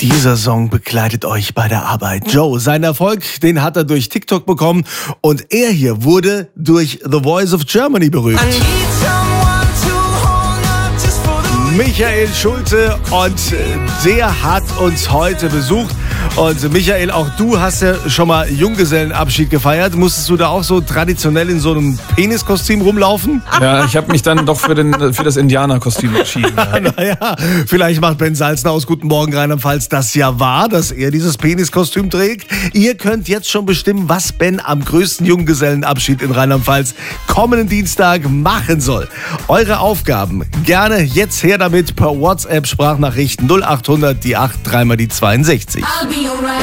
Dieser Song begleitet euch bei der Arbeit. Joe, seinen Erfolg, den hat er durch TikTok bekommen und er hier wurde durch The Voice of Germany berühmt. Michael Schulte, und der hat uns heute besucht. Und Michael, auch du hast ja schon mal Junggesellenabschied gefeiert. Musstest du da auch so traditionell in so einem Peniskostüm rumlaufen? Ja, ich habe mich dann doch für das Indianerkostüm entschieden. Naja, vielleicht macht Ben Salzner aus Guten Morgen Rheinland-Pfalz das ja wahr, dass er dieses Peniskostüm trägt. Ihr könnt jetzt schon bestimmen, was Ben am größten Junggesellenabschied in Rheinland-Pfalz kommenden Dienstag machen soll. Eure Aufgaben gerne jetzt her damit per WhatsApp Sprachnachrichten 0800 die 8 3 mal die 62.